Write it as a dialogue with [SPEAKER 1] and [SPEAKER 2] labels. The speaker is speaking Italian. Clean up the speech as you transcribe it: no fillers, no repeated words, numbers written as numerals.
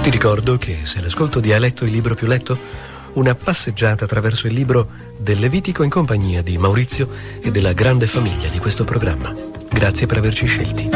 [SPEAKER 1] Ti ricordo che se l'ascolto di Hai letto il libro più letto, una passeggiata attraverso il libro del Levitico in compagnia di Maurizio e della grande famiglia di questo programma. Grazie per averci scelti.